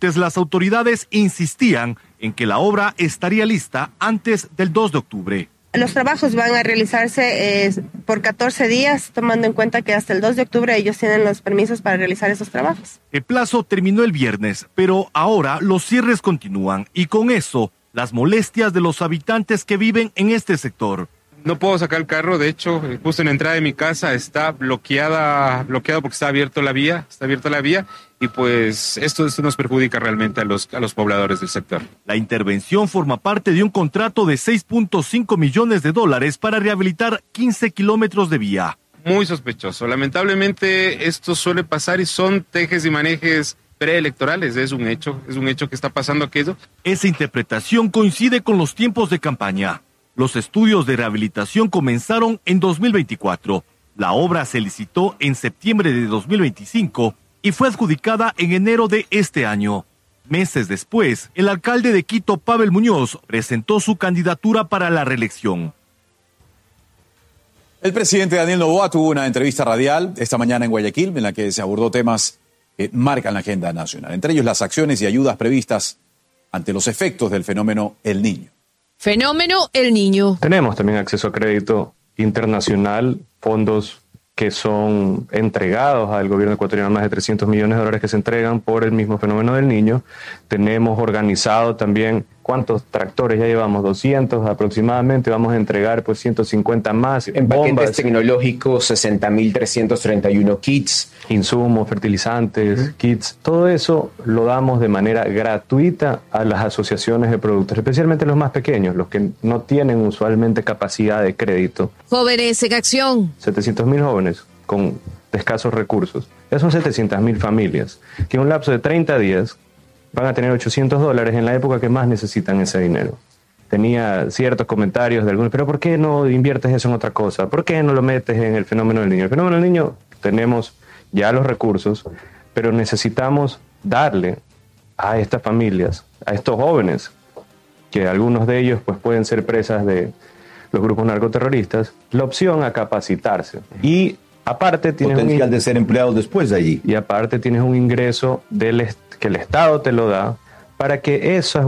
transeúntes, las autoridades insistían en que la obra estaría lista antes del 2 de octubre. Los trabajos van a realizarse por 14 días, tomando en cuenta que hasta el 2 de octubre ellos tienen los permisos para realizar esos trabajos. El plazo terminó el viernes, pero ahora los cierres continúan y con eso las molestias de los habitantes que viven en este sector. No puedo sacar el carro, de hecho, justo en la entrada de mi casa está bloqueado porque está abierta la vía, y pues esto nos perjudica realmente a los pobladores del sector. La intervención forma parte de un contrato de $6.5 millones para rehabilitar 15 kilómetros de vía. Muy sospechoso. Lamentablemente esto suele pasar y son tejes y manejes preelectorales, es un hecho que está pasando aquello. Esa interpretación coincide con los tiempos de campaña. Los estudios de rehabilitación comenzaron en 2024. La obra se licitó en septiembre de 2025 y fue adjudicada en enero de este año. Meses después, el alcalde de Quito, Pavel Muñoz, presentó su candidatura para la reelección. El presidente Daniel Noboa tuvo una entrevista radial esta mañana en Guayaquil en la que se abordó temas que marcan la agenda nacional, entre ellos las acciones y ayudas previstas ante los efectos del fenómeno El Niño. Fenómeno El Niño. Tenemos también acceso a crédito internacional, fondos que son entregados al gobierno ecuatoriano, más de $300 millones que se entregan por el mismo fenómeno del Niño. Tenemos organizado también cuántos tractores ya llevamos, 200 aproximadamente, vamos a entregar pues 150 más. En paquetes tecnológicos, 60.331 kits. Insumos, fertilizantes, kits, todo eso lo damos de manera gratuita a las asociaciones de productores, especialmente los más pequeños, los que no tienen usualmente capacidad de crédito. Jóvenes en acción. 700.000 jóvenes con escasos recursos. Ya son 700.000 familias que en un lapso de 30 días van a tener $800 en la época que más necesitan ese dinero. Tenía ciertos comentarios de algunos, pero ¿por qué no inviertes eso en otra cosa? ¿Por qué no lo metes en el fenómeno del niño? El fenómeno del niño tenemos ya los recursos, pero necesitamos darle a estas familias, a estos jóvenes, que algunos de ellos pues pueden ser presas de los grupos narcoterroristas, la opción a capacitarse. Y aparte tienes potencial de ser empleados después de allí. Y aparte tienes un ingreso que el Estado te lo da para que esos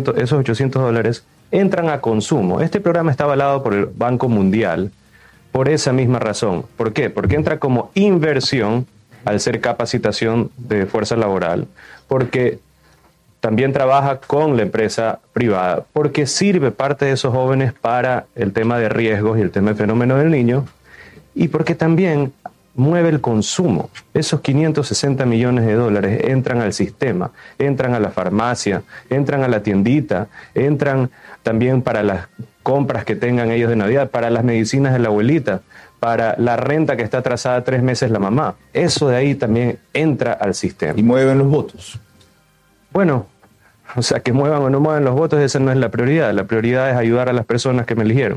$800 entran a consumo. Este programa está avalado por el Banco Mundial por esa misma razón. ¿Por qué? Porque entra como inversión al ser capacitación de fuerza laboral, porque también trabaja con la empresa privada, porque sirve parte de esos jóvenes para el tema de riesgos y el tema del fenómeno del niño, y porque también mueve el consumo. Esos $560 millones entran al sistema, entran a la farmacia, entran a la tiendita, entran también para las compras que tengan ellos de Navidad, para las medicinas de la abuelita, para la renta que está atrasada 3 meses la mamá. Eso de ahí también entra al sistema. ¿Y mueven los votos? Bueno, o sea, que muevan o no muevan los votos, esa no es la prioridad. La prioridad es ayudar a las personas que me eligieron.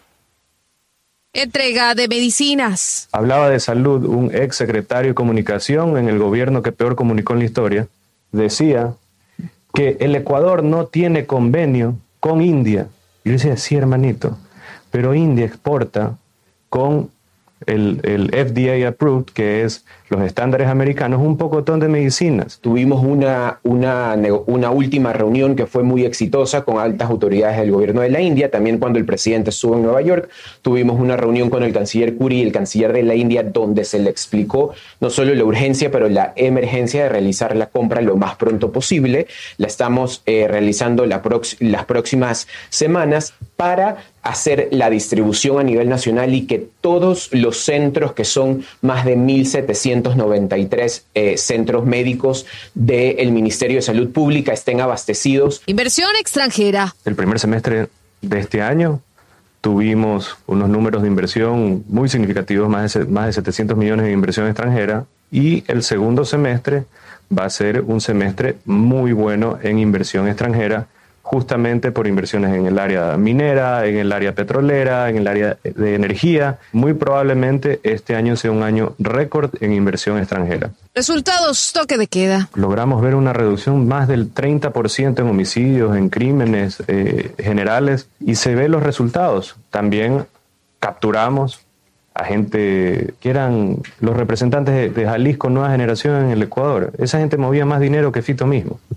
Entrega de medicinas. Hablaba de salud un ex secretario de comunicación en el gobierno que peor comunicó en la historia. Decía que el Ecuador no tiene convenio con India. Y yo decía, sí, hermanito, pero India exporta con el FDA approved, que es los estándares americanos, un pocotón de medicinas. Tuvimos una última reunión que fue muy exitosa con altas autoridades del gobierno de la India. También cuando el presidente estuvo en Nueva York, tuvimos una reunión con el canciller Curry y el canciller de la India, donde se le explicó no solo la urgencia, pero la emergencia de realizar la compra lo más pronto posible. La estamos realizando las próximas semanas para hacer la distribución a nivel nacional y que todos los centros, que son más de 1.793 centros médicos del Ministerio de Salud Pública, estén abastecidos. Inversión extranjera. El primer semestre de este año tuvimos unos números de inversión muy significativos, más de 700 millones de inversión extranjera, y el segundo semestre va a ser un semestre muy bueno en inversión extranjera, justamente por inversiones en el área minera, en el área petrolera, en el área de energía. Muy probablemente este año sea un año récord en inversión extranjera. Resultados, toque de queda. Logramos ver una reducción más del 30% en homicidios, en crímenes generales, y se ven los resultados. También capturamos a gente que eran los representantes de Jalisco Nueva Generación en el Ecuador. Esa gente movía más dinero que Fito mismo.